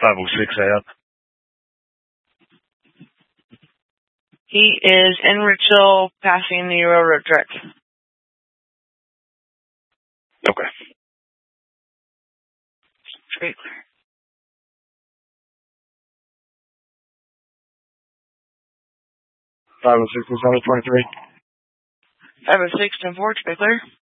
506 out. He is in Richville, passing the railroad track. Okay. Straight clear. 506 is 23. 506 and 4, straight clear.